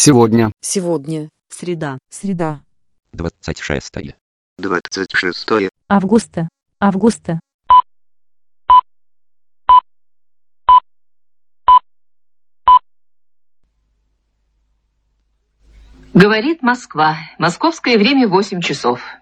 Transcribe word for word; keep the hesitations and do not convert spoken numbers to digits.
Сегодня. Сегодня. Среда. Среда. двадцать шестое. двадцать шестое Августа. Августа. Говорит Москва. Московское время восемь часов.